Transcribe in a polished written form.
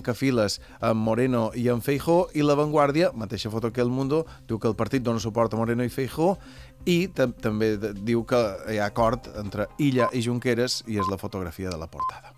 tanca files amb Moreno i amb Feijóo, i La Vanguardia, mateixa foto que El Mundo, diu que el partit dona suport a Moreno i Feijóo, i també diu que hi ha acord entre Illa i Junqueras, i és la fotografia de la portada.